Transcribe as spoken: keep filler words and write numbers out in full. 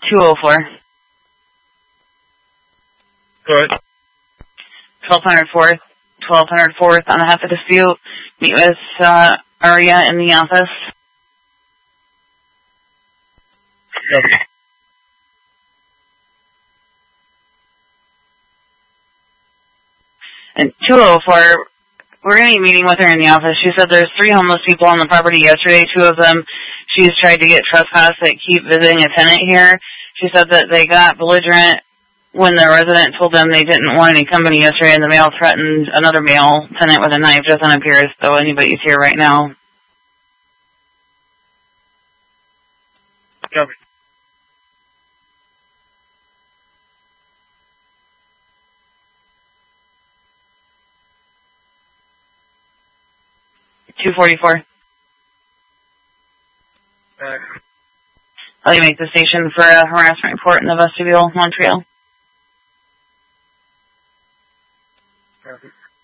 two oh four. Go ahead. twelve hundred fourth. twelve hundred fourth on a half a dispute. Meet with uh, Aria in the office. Okay. And two oh four, we're going to be meeting with her in the office. She said there's three homeless people on the property yesterday. Two of them, she's tried to get trespass that keep visiting a tenant here. She said that they got belligerent when the resident told them they didn't want any company yesterday, and the male threatened another male tenant with a knife. Doesn't appear as though anybody's here right now. Copy. two forty-four. Uh, I'll you make the station for a harassment report in the vestibule, Montreal. copy.